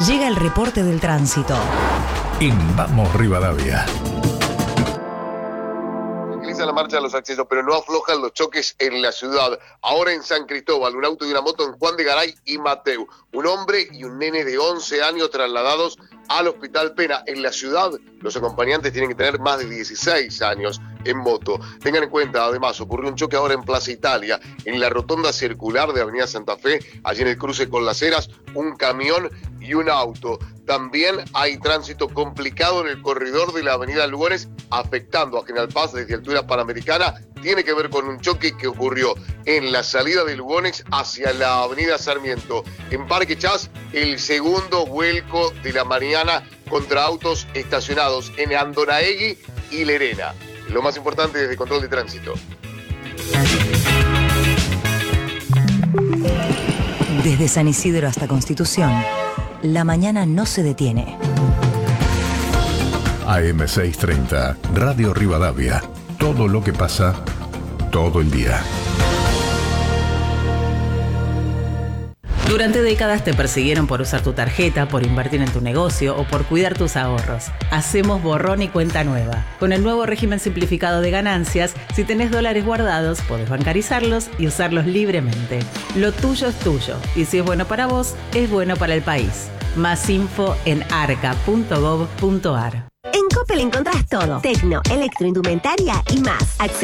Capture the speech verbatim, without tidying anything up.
Llega el reporte del tránsito. En Vamos Rivadavia. La marcha de los accesos, pero no aflojan los choques en la ciudad. Ahora en San Cristóbal, un auto y una moto en Juan de Garay y Mateu. Un hombre y un nene de once años trasladados al Hospital Pena. En la ciudad, los acompañantes tienen que tener más de dieciséis años en moto. Tengan en cuenta, además, ocurrió un choque ahora en Plaza Italia, en la rotonda circular de Avenida Santa Fe, allí en el cruce con Las Heras, un camión y un auto. También hay tránsito complicado en el corredor de la Avenida Lugones, afectando a General Paz desde altura Panamericana. Tiene que ver con un choque que ocurrió en la salida de Lugones hacia la Avenida Sarmiento. En Parque Chas, el segundo vuelco de la mañana contra autos estacionados en Andonaegui y Lerena. Lo más importante desde control de tránsito. Desde San Isidro hasta Constitución, la mañana no se detiene. A M seiscientos treinta, Radio Rivadavia. Todo lo que pasa, todo el día. Durante décadas te persiguieron por usar tu tarjeta, por invertir en tu negocio o por cuidar tus ahorros. Hacemos borrón y cuenta nueva. Con el nuevo régimen simplificado de ganancias, si tenés dólares guardados, podés bancarizarlos y usarlos libremente. Lo tuyo es tuyo y si es bueno para vos, es bueno para el país. Más info en arca punto gov punto ar. En Coppel encontrás todo. Tecno, electroindumentaria y más. Accesorios